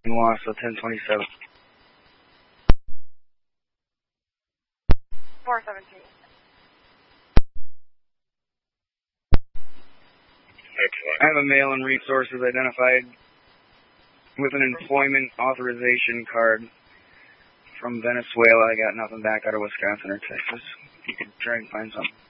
lost, so 1027. 417. I have a male in resources identified with an employment authorization card from Venezuela. I got nothing back out of Wisconsin or Texas. You can try and find something.